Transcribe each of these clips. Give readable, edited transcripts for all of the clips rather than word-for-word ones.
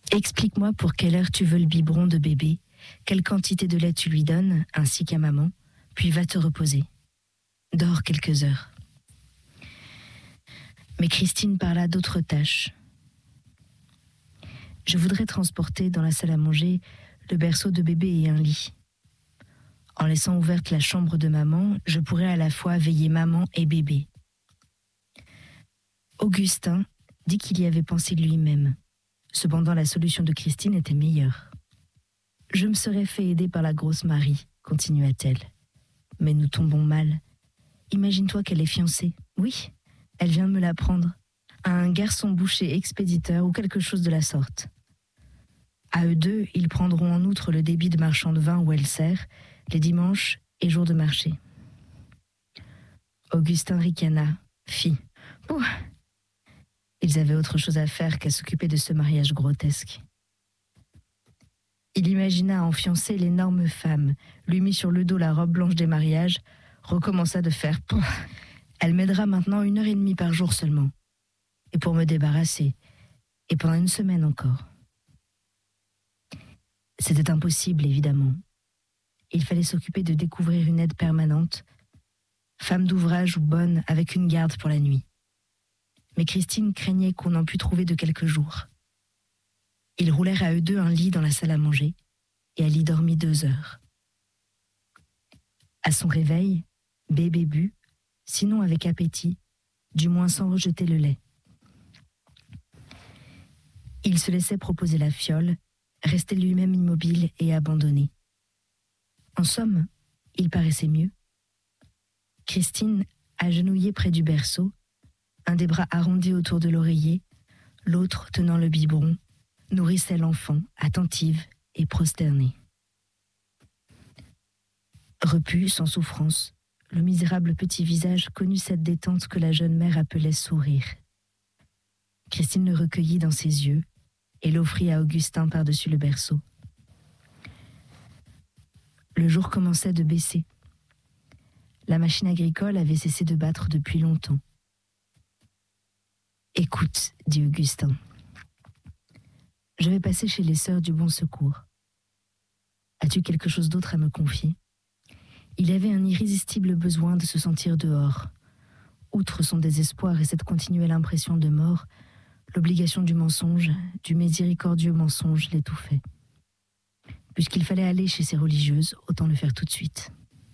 Explique-moi pour quelle heure tu veux le biberon de bébé, quelle quantité de lait tu lui donnes, ainsi qu'à maman, puis va te reposer. Dors quelques heures. Mais Christine parla d'autres tâches. Je voudrais transporter dans la salle à manger le berceau de bébé et un lit. En laissant ouverte la chambre de maman, je pourrais à la fois veiller maman et bébé. Augustin dit qu'il y avait pensé lui-même. Cependant, la solution de Christine était meilleure. Je me serais fait aider par la grosse Marie, continua-t-elle. Mais nous tombons mal. Imagine-toi qu'elle est fiancée. Oui, elle vient de me l'apprendre. À un garçon boucher expéditeur ou quelque chose de la sorte. À eux deux, ils prendront en outre le débit de marchand de vin où elle sert, les dimanches et jours de marché. Augustin ricana, fit « Pouh !» Ils avaient autre chose à faire qu'à s'occuper de ce mariage grotesque. Il imagina en fiancée l'énorme femme, lui mit sur le dos la robe blanche des mariages, recommença de faire « Pouh !» Elle m'aidera maintenant 1h30 par jour seulement. Et pour me débarrasser. Et pendant 1 semaine encore. C'était impossible, évidemment. Il fallait s'occuper de découvrir une aide permanente, femme d'ouvrage ou bonne avec une garde pour la nuit. Mais Christine craignait qu'on n'en pût trouver de quelques jours. Ils roulèrent à eux deux un lit dans la salle à manger, et elle y dormit 2 heures. À son réveil, bébé but, sinon avec appétit, du moins sans rejeter le lait. Il se laissait proposer la fiole, restait lui-même immobile et abandonné. En somme, il paraissait mieux. Christine, agenouillée près du berceau, un des bras arrondis autour de l'oreiller, l'autre tenant le biberon, nourrissait l'enfant, attentive et prosternée. Repu, sans souffrance, le misérable petit visage connut cette détente que la jeune mère appelait sourire. Christine le recueillit dans ses yeux et l'offrit à Augustin par-dessus le berceau. Le jour commençait de baisser. La machine agricole avait cessé de battre depuis longtemps. « Écoute, dit Augustin, je vais passer chez les sœurs du Bon Secours. As-tu quelque chose d'autre à me confier ?» Il avait un irrésistible besoin de se sentir dehors. Outre son désespoir et cette continuelle impression de mort, l'obligation du mensonge, du miséricordieux mensonge l'étouffait. Puisqu'il fallait aller chez ces religieuses, autant le faire tout de suite.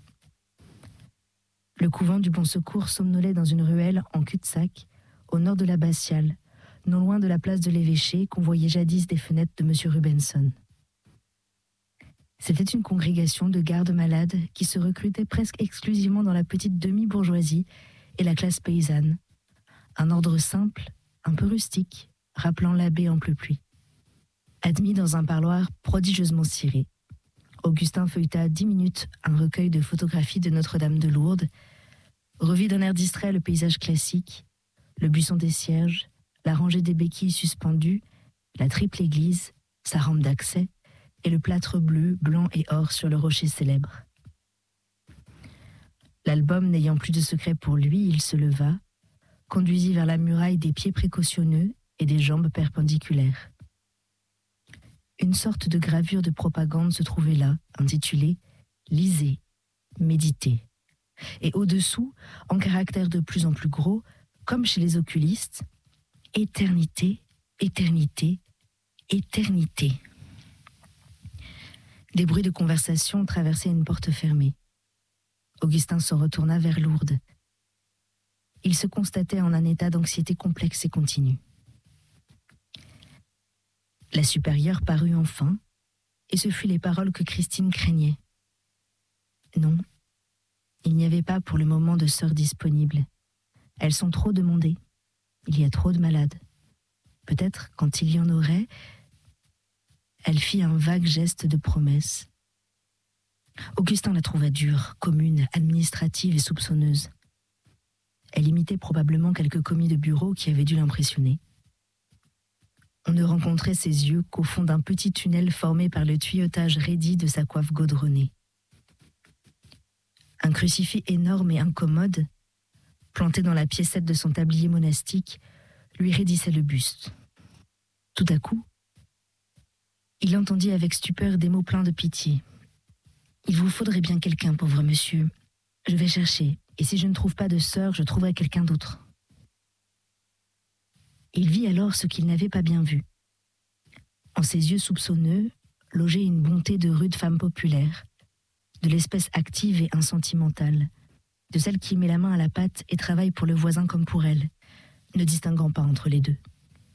Le couvent du Bon Secours somnolait dans une ruelle en cul-de-sac, au nord de l'abbatiale, non loin de la place de l'évêché qu'on voyait jadis des fenêtres de M. Rubenson. C'était une congrégation de gardes malades qui se recrutait presque exclusivement dans la petite demi-bourgeoisie et la classe paysanne. Un ordre simple, un peu rustique, rappelant l'abbé en pluie. Admis dans un parloir prodigieusement ciré, Augustin feuilleta 10 minutes un recueil de photographies de Notre-Dame de Lourdes, revit d'un air distrait le paysage classique, le buisson des cierges, la rangée des béquilles suspendues, la triple église, sa rampe d'accès, et le plâtre bleu, blanc et or sur le rocher célèbre. L'album n'ayant plus de secret pour lui, il se leva, conduisit vers la muraille des pieds précautionneux et des jambes perpendiculaires. Une sorte de gravure de propagande se trouvait là, intitulée « Lisez, méditez ». Et au-dessous, en caractères de plus en plus gros, comme chez les oculistes, « Éternité, éternité, éternité ». Des bruits de conversation traversaient une porte fermée. Augustin se retourna vers Lourdes. Il se constatait en un état d'anxiété complexe et continue. La supérieure parut enfin, et ce furent les paroles que Christine craignait. Non, il n'y avait pas pour le moment de sœurs disponibles. Elles sont trop demandées. Il y a trop de malades. Peut-être, quand il y en aurait, elle fit un vague geste de promesse. Augustin la trouva dure, commune, administrative et soupçonneuse. Elle imitait probablement quelques commis de bureau qui avaient dû l'impressionner. On ne rencontrait ses yeux qu'au fond d'un petit tunnel formé par le tuyautage raidi de sa coiffe gaudronnée. Un crucifix énorme et incommode, planté dans la piécette de son tablier monastique, lui raidissait le buste. Tout à coup, Il entendit avec stupeur des mots pleins de pitié. « Il vous faudrait bien quelqu'un, pauvre monsieur. Je vais chercher, et si je ne trouve pas de sœur, je trouverai quelqu'un d'autre. » Il vit alors ce qu'il n'avait pas bien vu. En ses yeux soupçonneux, logeait une bonté de rude femme populaire, de l'espèce active et insentimentale, de celle qui met la main à la pâte et travaille pour le voisin comme pour elle, ne distinguant pas entre les deux.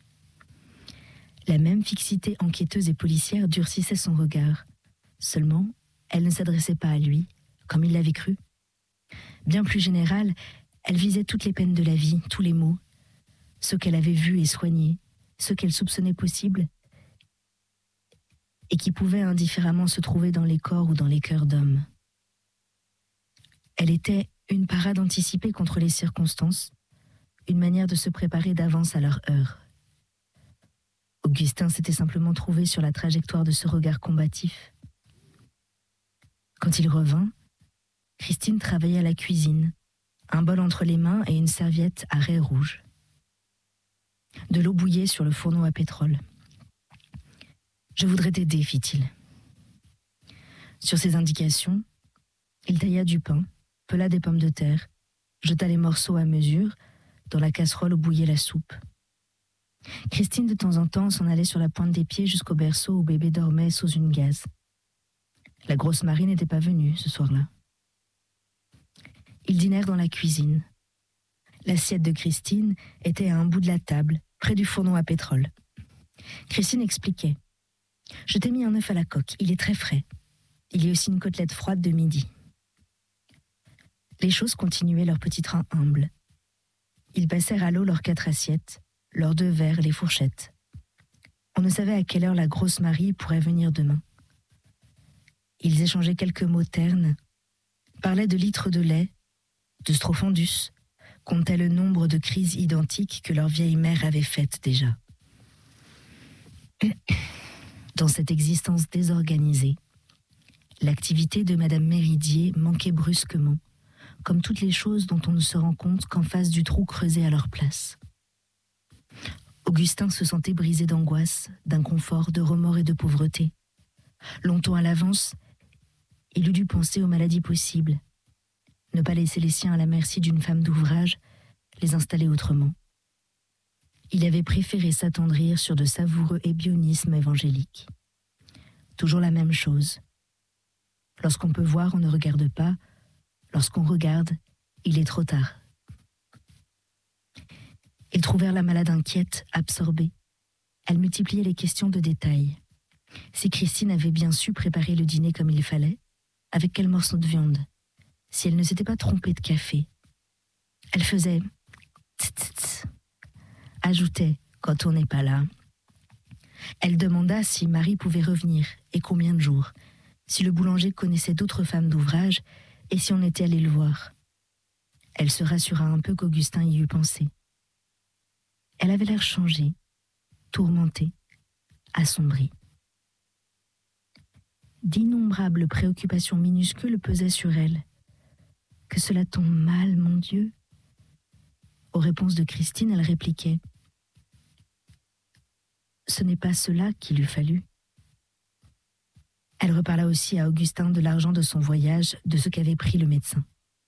La même fixité enquêteuse et policière durcissait son regard. Seulement, elle ne s'adressait pas à lui, comme il l'avait cru. Bien plus générale, elle visait toutes les peines de la vie, tous les maux, ceux qu'elle avait vus et soignés, ceux qu'elle soupçonnait possibles, et qui pouvaient indifféremment se trouver dans les corps ou dans les cœurs d'hommes. Elle était une parade anticipée contre les circonstances, une manière de se préparer d'avance à leur heure. Augustin s'était simplement trouvé sur la trajectoire de ce regard combatif. Quand il revint, Christine travaillait à la cuisine, un bol entre les mains et une serviette à raies rouges. De l'eau bouillait sur le fourneau à pétrole. « Je voudrais t'aider, fit-il. » Sur ses indications, il tailla du pain, pela des pommes de terre, jeta les morceaux à mesure dans la casserole où bouillait la soupe. Christine, de temps en temps, s'en allait sur la pointe des pieds jusqu'au berceau où bébé dormait sous une gaze. La grosse Marie n'était pas venue ce soir-là. Ils dînèrent dans la cuisine. L'assiette de Christine était à un bout de la table, près du fourneau à pétrole. Christine expliquait. « Je t'ai mis un œuf à la coque, il est très frais. Il y a aussi une côtelette froide de midi. » Les choses continuaient leur petit train humble. Ils passèrent à l'eau leurs 4 assiettes, leurs 2 verres, les fourchettes. On ne savait à quelle heure la grosse Marie pourrait venir demain. Ils échangeaient quelques mots ternes, parlaient de litres de lait, de strophondus, comptaient le nombre de crises identiques que leur vieille mère avait faites déjà. Dans cette existence désorganisée, l'activité de Madame Méridier manquait brusquement, comme toutes les choses dont on ne se rend compte qu'en face du trou creusé à leur place. Augustin se sentait brisé d'angoisse, d'inconfort, de remords et de pauvreté. Longtemps à l'avance, il eût dû penser aux maladies possibles, ne pas laisser les siens à la merci d'une femme d'ouvrage, les installer autrement. Il avait préféré s'attendrir sur de savoureux ébionismes évangéliques. Toujours la même chose. Lorsqu'on peut voir, on ne regarde pas. Lorsqu'on regarde, il est trop tard. Ils trouvèrent la malade inquiète, absorbée. Elle multipliait les questions de détail. Si Christine avait bien su préparer le dîner comme il fallait, avec quel morceau de viande, si elle ne s'était pas trompée de café. Elle faisait tss, ajoutait quand on n'est pas là. Elle demanda si Marie pouvait revenir et combien de jours, si le boulanger connaissait d'autres femmes d'ouvrage et si on était allé le voir. Elle se rassura un peu qu'Augustin y eût pensé. Elle avait l'air changée, tourmentée, assombrie. D'innombrables préoccupations minuscules pesaient sur elle. Que cela tombe mal, mon Dieu. Aux réponses de Christine, elle répliquait. Ce n'est pas cela qu'il eût fallu. Elle reparla aussi à Augustin de l'argent de son voyage, de ce qu'avait pris le médecin.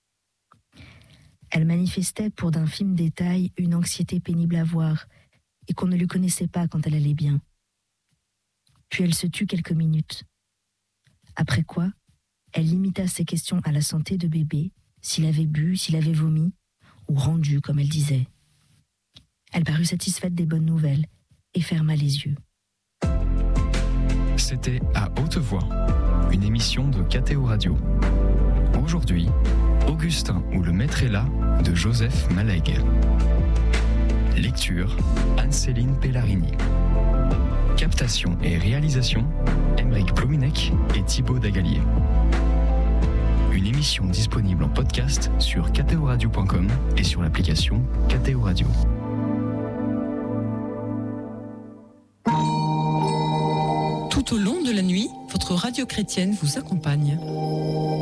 Elle manifestait pour d'infimes détails une anxiété pénible à voir et qu'on ne lui connaissait pas quand elle allait bien. Puis elle se tut quelques minutes. Après quoi, elle limita ses questions à la santé de bébé, s'il avait bu, s'il avait vomi, ou rendu, comme elle disait. Elle parut satisfaite des bonnes nouvelles et ferma les yeux. C'était À Haute Voix, une émission de KTO Radio. Aujourd'hui, Augustin ou le maître est là de Joseph Malègue. Lecture, Anne-Céline Pellarini. Captation et réalisation, Aymeric Plominec et Thibaut Dagalier. Une émission disponible en podcast sur ktoradio.com et sur l'application KTO Radio. Tout au long de la nuit, votre radio chrétienne vous accompagne.